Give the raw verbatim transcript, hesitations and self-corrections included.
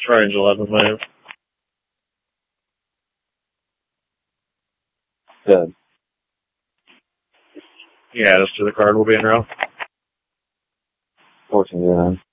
Range eleven wave. Good. Yeah, just to the card will be in row. fourteen, yeah.